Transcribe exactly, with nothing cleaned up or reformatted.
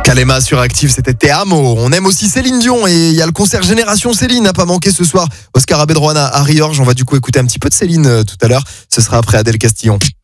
Kalema sur Active, c'était Te Amo. On aime aussi Céline Dion et il y a le concert Génération Céline à pas manquer ce soir. Oscar Abedroana à Riorges. On va du coup écouter un petit peu de Céline euh, tout à l'heure. Ce sera après Adèle Castillon.